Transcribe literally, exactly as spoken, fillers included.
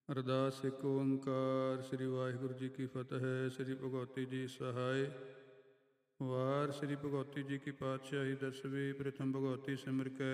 ਅਰਦਾਸ ਇੱਕ ਓੰਕਾਰ। ਸ੍ਰੀ ਵਾਹਿਗੁਰੂ ਜੀ ਕੀ ਫਤਿਹ। ਸ੍ਰੀ ਭਗਵਤੀ ਜੀ ਸਹਾਇ। ਵਾਰ ਸ੍ਰੀ ਭਗਵਤੀ ਜੀ ਕੀ ਪਾਤਸ਼ਾਹੀ ਦਸਵੀਂ। ਪ੍ਰਥਮ ਭਗਵਤੀ ਸਿਮਰ ਕੈ